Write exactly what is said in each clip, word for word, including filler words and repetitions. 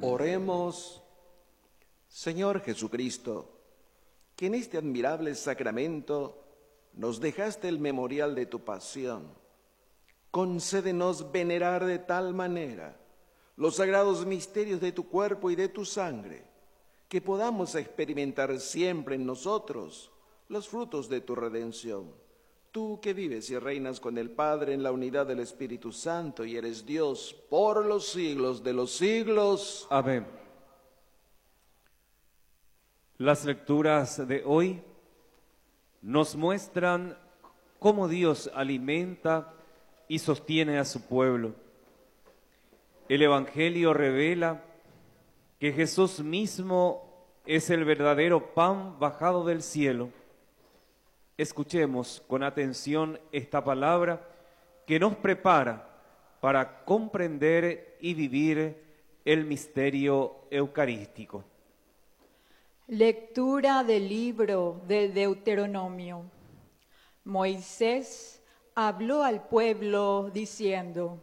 Oremos. Señor Jesucristo, que en este admirable sacramento nos dejaste el memorial de tu pasión, concédenos venerar de tal manera los sagrados misterios de tu cuerpo y de tu sangre, que podamos experimentar siempre en nosotros los frutos de tu redención. Tú que vives y reinas con el Padre en la unidad del Espíritu Santo y eres Dios por los siglos de los siglos. Amén. Las lecturas de hoy nos muestran cómo Dios alimenta y sostiene a su pueblo. El Evangelio revela que Jesús mismo es el verdadero pan bajado del cielo. Escuchemos con atención esta palabra que nos prepara para comprender y vivir el misterio eucarístico. Lectura del libro del Deuteronomio. Moisés habló al pueblo diciendo: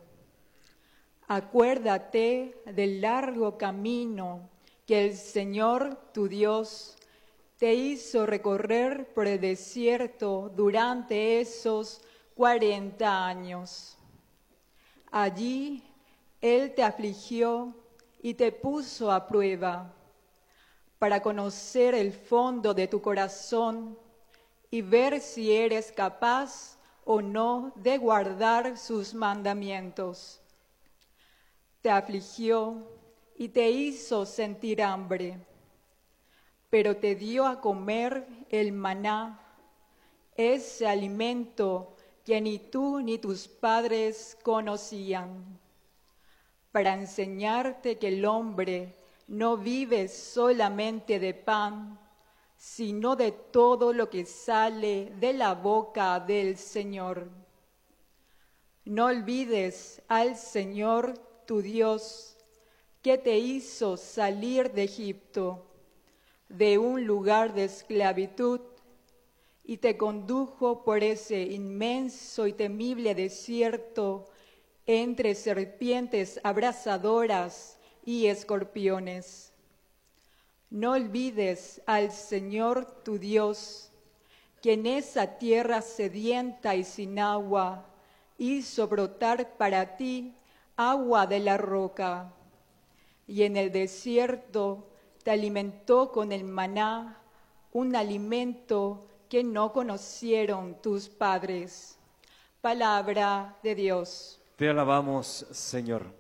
Acuérdate del largo camino que el Señor tu Dios te hizo recorrer por el desierto durante esos cuarenta años. Allí Él te afligió y te puso a prueba, para conocer el fondo de tu corazón y ver si eres capaz o no de guardar sus mandamientos. Te afligió y te hizo sentir hambre, pero te dio a comer el maná, ese alimento que ni tú ni tus padres conocían, para enseñarte que el hombre no vive solamente de pan, sino de todo lo que sale de la boca del Señor. No olvides al Señor tu Dios, que te hizo salir de Egipto, de un lugar de esclavitud, y te condujo por ese inmenso y temible desierto entre serpientes abrasadoras y escorpiones. No olvides al Señor tu Dios, que en esa tierra sedienta y sin agua hizo brotar para ti agua de la roca, y en el desierto te alimentó con el maná, un alimento que no conocieron tus padres. Palabra de Dios. Te alabamos, Señor.